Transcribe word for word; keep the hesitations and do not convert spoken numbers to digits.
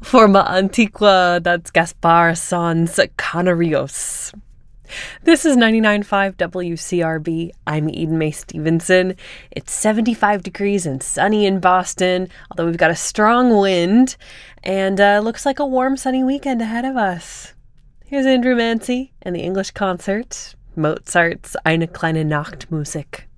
Forma Antigua, that's Gaspar Sanz Canarios. This is ninety-nine point five W C R B. I'm Eden Mae Stevenson. It's seventy-five degrees and sunny in Boston, although we've got a strong wind, and uh, looks like a warm, sunny weekend ahead of us. Here's Andrew Mancy and the English concert, Mozart's Eine kleine Nachtmusik.